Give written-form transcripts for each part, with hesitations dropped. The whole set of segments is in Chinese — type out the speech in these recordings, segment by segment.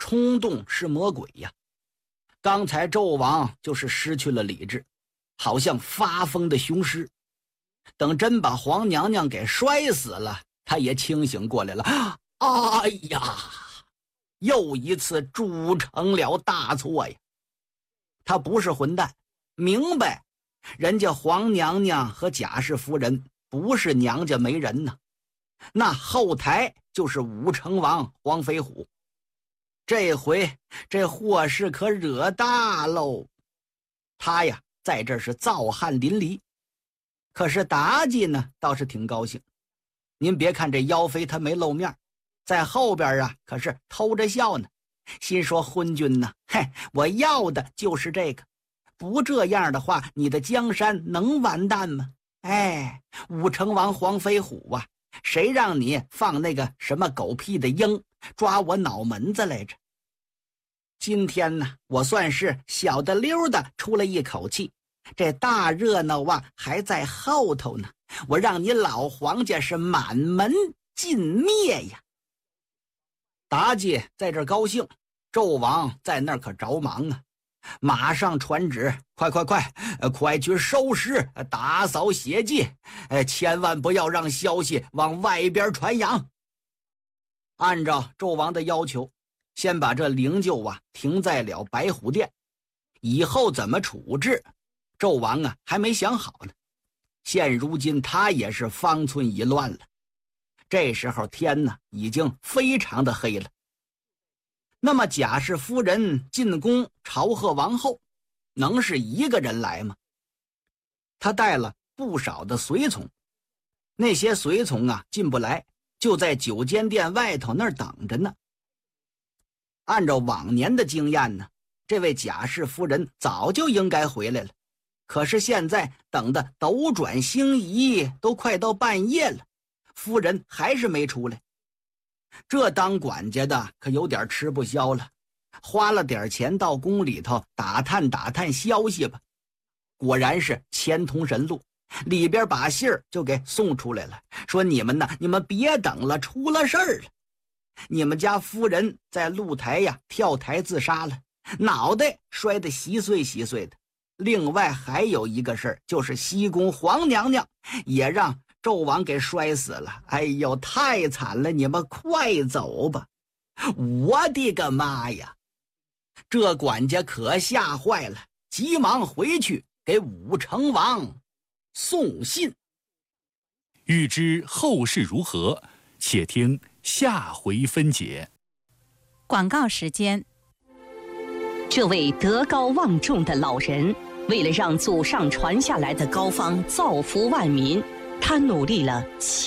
冲动是魔鬼呀。刚才纣王就是失去了理智，好像发疯的雄狮。等真把皇娘娘给摔死了，他也清醒过来了。哎呀，又一次铸成了大错呀！他不是混蛋，明白人家皇娘娘和贾氏夫人不是娘家没人呢，那后台就是武成王黄飞虎。这回这祸事可惹大喽。他呀在这是造汗淋漓，可是妲己呢倒是挺高兴。您别看这妖妃她没露面，在后边啊可是偷着笑呢，心说昏君呢，嘿，我要的就是这个，不这样的话你的江山能完蛋吗？哎，武成王黄飞虎啊，谁让你放那个什么狗屁的鹰抓我脑门子来着？今天呢我算是小的溜的出了一口气，这大热闹啊还在后头呢，我让你老黄家是满门尽灭呀！妲己在这高兴，纣王在那儿可着忙啊，马上传旨，快去收尸打扫血迹，千万不要让消息往外边传扬。按照纣王的要求，先把这灵柩啊停在了白虎殿，以后怎么处置，纣王啊还没想好呢。现如今他也是方寸已乱了。这时候天呢已经非常的黑了。那么贾氏夫人进宫朝贺王后，能是一个人来吗？他带了不少的随从，那些随从啊进不来，就在九间殿外头那儿等着呢。按照往年的经验呢，这位贾氏夫人早就应该回来了，可是现在等的斗转星移，都快到半夜了，夫人还是没出来。这当管家的可有点吃不消了，花了点钱到宫里头打探消息吧。果然是钱通神路，里边把信儿就给送出来了，说你们别等了，出了事儿了。你们家夫人在露台呀跳台自杀了，脑袋摔得稀碎的。另外还有一个事儿，就是西宫皇娘娘也让纣王给摔死了。哎呦，太惨了，你们快走吧！我的个妈呀！这管家可吓坏了，急忙回去给武成王送信。 欲知后事如何，且听下回分解。 广告时间。 这位德高望重的老人，为了让祖上传下来的膏方造福万民，他努力了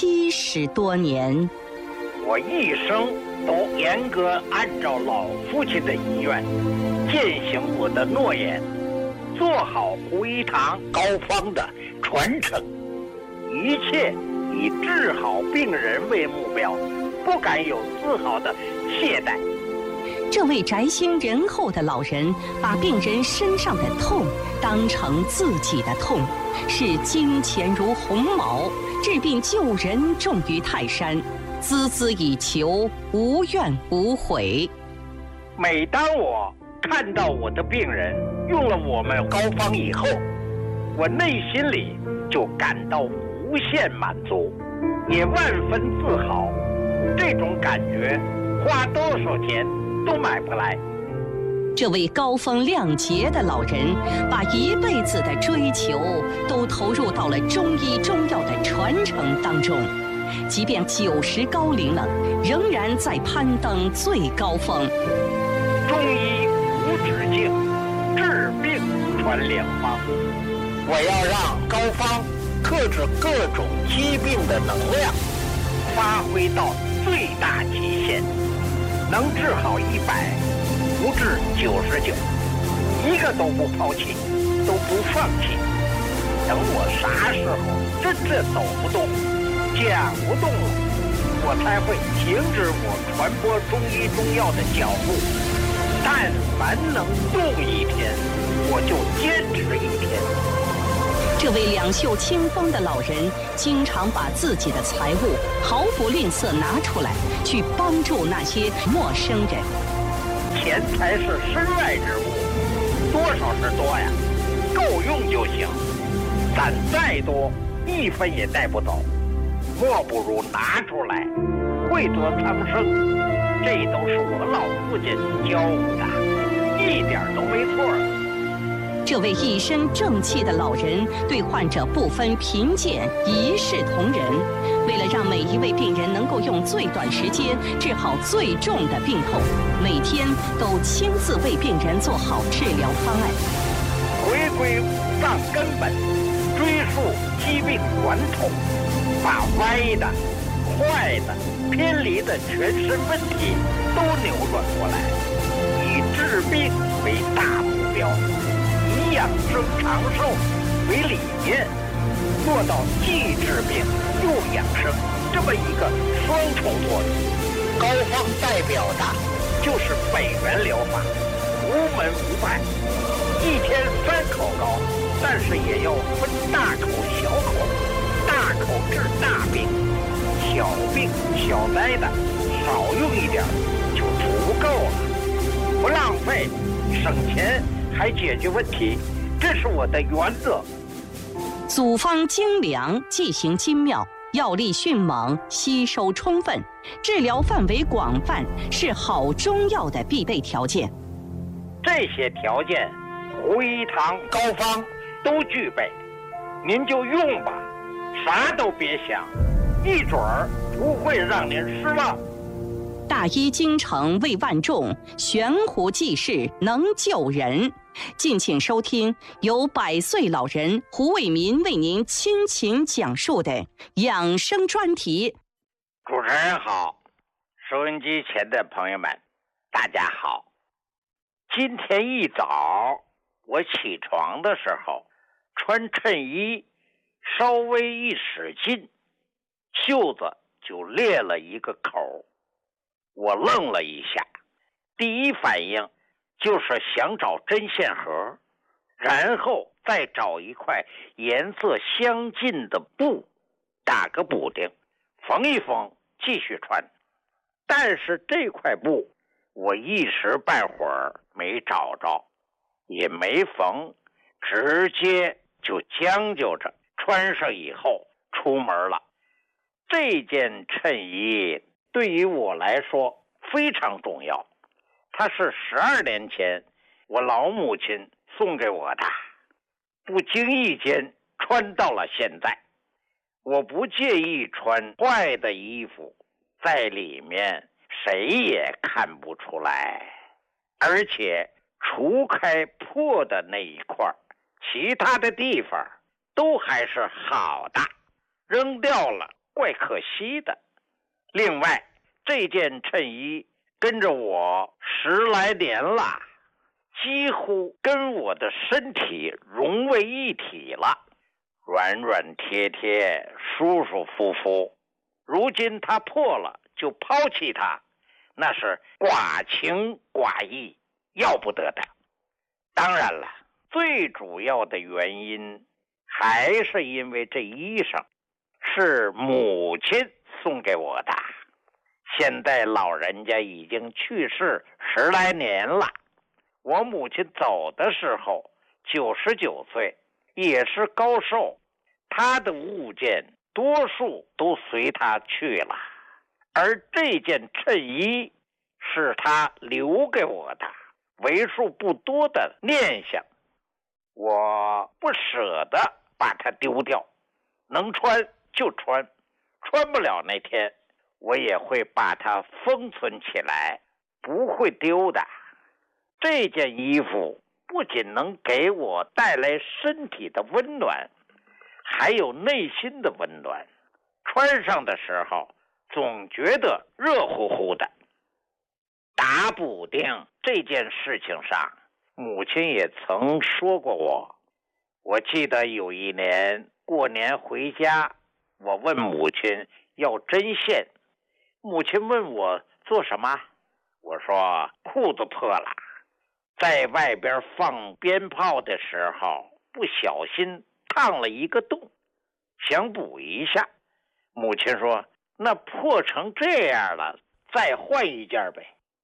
70多年。 我一生都严格按照老父亲的遗愿，践行我的诺言，做好胡一堂膏方的传承，一切以治好病人为目标，不敢有丝毫的懈怠。 这位宅心仁厚的老人，把病人身上的痛当成自己的痛，视金钱如鸿毛，治病救人重于泰山，孜孜以求，无怨无悔。 每当我看到我的病人用了我们膏方以后，我内心里就感到无限满足，也万分自豪。这种感觉花多少钱都买不来。 这位高风亮节的老人，把一辈子的追求都投入到了中医中药的传承当中，即便90高龄了，仍然在攀登最高峰。 中医无止境，治病传良方。我要让膏方克制各种疾病的能量发挥到最大极限，能治好100，不治99，一个都不抛弃，都不放弃。等我啥时候真正走不动、讲不动了，我才会停止我传播中医中药的脚步。但凡能动一天，我就坚持一天。 这位两袖清风的老人，经常把自己的财物毫不吝啬拿出来，去帮助那些陌生人。 钱才是身外之物，多少是多呀，够用就行。攒再多，1分也带不走，莫不如拿出来，惠泽苍生。这都是我老父亲教我的，一点都没错。 这位一身正气的老人对患者不分贫贱，一视同仁。为了让每一位病人能够用最短时间治好最重的病痛，每天都亲自为病人做好治疗方案。 回归五脏根本，追溯疾病源头，把歪的、坏的、偏离的全身问题都扭转过来，以治病为大目标，以养生长寿为理念，做到既治病又养生这么一个双重作用。高方代表的就是北元疗法，无门无派，1天3口膏，但是也要分大口小口，大口治大病，小病小灾的少用一点就足够了，不浪费，省钱还解决问题，这是我的原则。 组方精良，剂型精妙，药力迅猛，吸收充分，治疗范围广泛，是好中药的必备条件。 这些条件，胡一堂高方都具备，您就用吧，啥都别想，一准儿不会让您失望。 大医精诚为万众，悬壶济世能救人。敬请收听由100岁老人胡卫民为您倾情讲述的养生专题。 主持人好，收音机前的朋友们，大家好。今天一早我起床的时候，穿衬衣稍微一使劲，袖子就裂了一个口。我愣了一下，第一反应就是想找针线盒，然后再找一块颜色相近的布，打个补丁，缝一缝，继续穿。但是这块布我一时半会儿没找着，也没缝，直接就将就着穿上以后出门了。这件衬衣对于我来说非常重要，它是12年前我老母亲送给我的，不经意间穿到了现在。我不介意穿坏的衣服，在里面谁也看不出来，而且除开破的那一块，其他的地方都还是好的，扔掉了怪可惜的。另外，这件衬衣跟着我10来年了，几乎跟我的身体融为一体了，软软贴贴，舒舒服服。如今它破了就抛弃它，那是寡情寡义，要不得的。当然了，最主要的原因还是因为这衣裳是母亲送给我的。现在老人家已经去世10来年了，我母亲走的时候99岁，也是高寿，她的物件多数都随她去了，而这件衬衣是她留给我的为数不多的念想，我不舍得把它丢掉，能穿就穿，穿不了那天我也会把它封存起来，不会丢的。这件衣服不仅能给我带来身体的温暖，还有内心的温暖，穿上的时候总觉得热乎乎的。打补丁这件事情上，母亲也曾说过我记得有一年过年回家，我问母亲要针线，母亲问我做什么，我说裤子破了，在外边放鞭炮的时候不小心烫了一个洞，想补一下。母亲说那破成这样了，再换一件呗。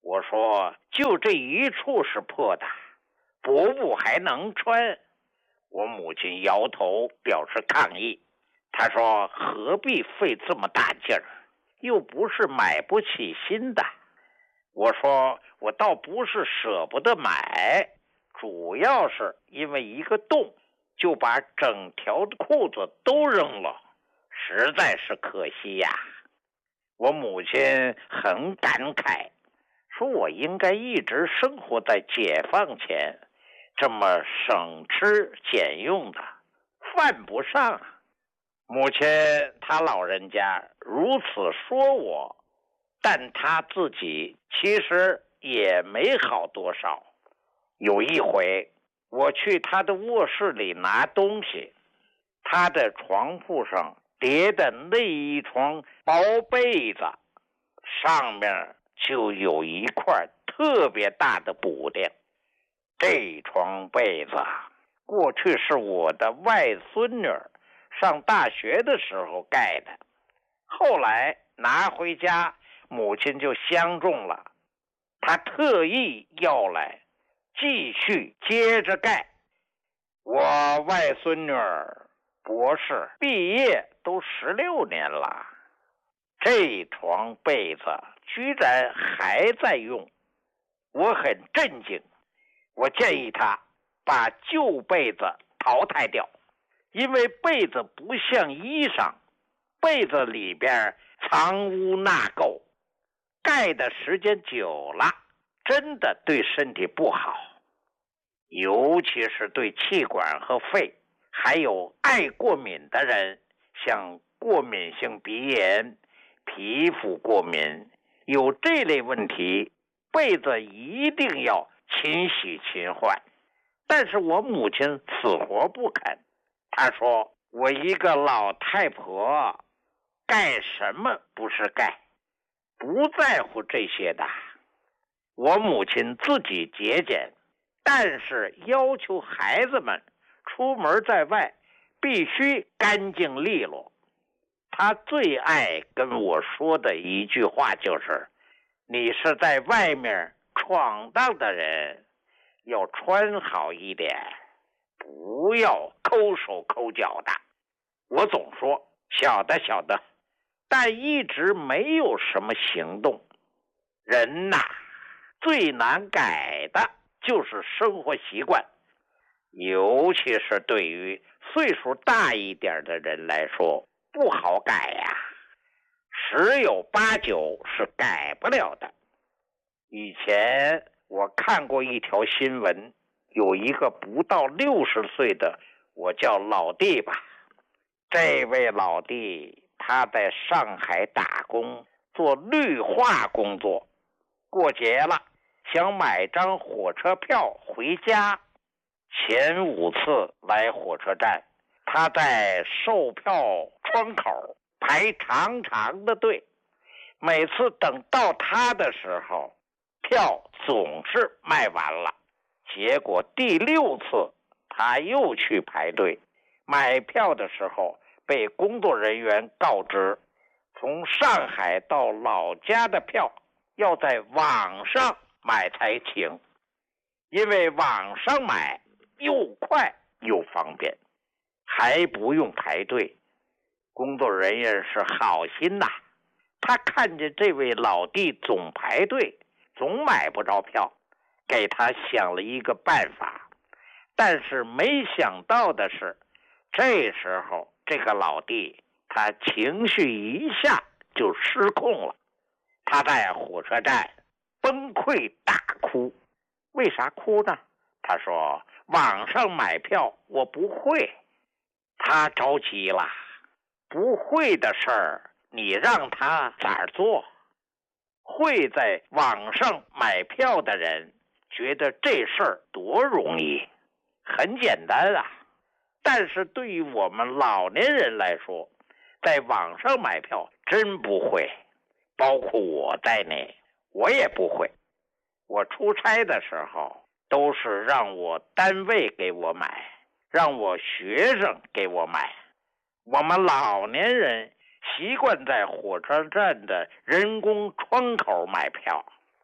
我说就这一处是破的，薄布还能穿。我母亲摇头表示抗议，她说何必费这么大劲儿，又不是买不起新的。我说我倒不是舍不得买，主要是因为一个洞就把整条裤子都扔了，实在是可惜呀。我母亲很感慨，说我应该一直生活在解放前，这么省吃俭用的，犯不上。母亲她老人家如此说我，但她自己其实也没好多少。有一回我去她的卧室里拿东西，她的床铺上叠的那一床薄被子，上面就有一块特别大的补丁。这床被子过去是我的外孙女上大学的时候盖的，后来拿回家，母亲就相中了，她特意要来继续接着盖。我外孙女博士毕业都16年了，这床被子居然还在用，我很震惊。我建议他把旧被子淘汰掉，因为被子不像衣裳，被子里边藏污纳垢，盖的时间久了真的对身体不好，尤其是对气管和肺还有爱过敏的人，像过敏性鼻炎、皮肤过敏，有这类问题，被子一定要勤洗勤换。但是我母亲死活不肯，她说我一个老太婆盖什么不是盖，不在乎这些的。我母亲自己节俭，但是要求孩子们出门在外必须干净利落。她最爱跟我说的一句话就是，你是在外面闯荡的人，要穿好一点，不要抠手抠脚的。我总说晓得晓得，但一直没有什么行动。人呐，最难改的就是生活习惯，尤其是对于岁数大一点的人来说，不好改呀，十有八九是改不了的。以前我看过一条新闻，有一个不到60岁的，我叫老弟吧，这位老弟他在上海打工，做绿化工作，过节了想买张火车票回家，前5次来火车站，他在售票窗口排长长的队，每次等到他的时候，票总是卖完了。结果第6次他又去排队买票的时候，被工作人员告知，从上海到老家的票要在网上买才行，因为网上买又快又方便，还不用排队。工作人员是好心呐，他看见这位老弟总排队，总买不着票，给他想了一个办法。但是没想到的是，这时候这个老弟他情绪一下就失控了，他在火车站崩溃大哭。为啥哭呢？他说网上买票我不会。他着急了，不会的事儿你让他咋做？会在网上买票的人觉得这事儿多容易，很简单啊。但是对于我们老年人来说，在网上买票真不会，包括我在内，我也不会。我出差的时候都是让我单位给我买，让我学生给我买。我们老年人习惯在火车站的人工窗口买票。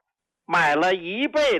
买了一辈